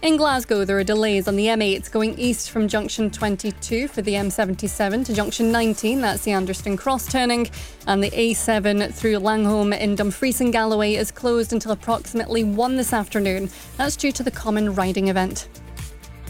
In Glasgow, there are delays on the M8 going east from junction 22 for the M77 to junction 19, that's the Anderston Cross turning, and the A7 through Langholm in Dumfries and Galloway is closed until approximately 1 this afternoon. That's due to the common riding event.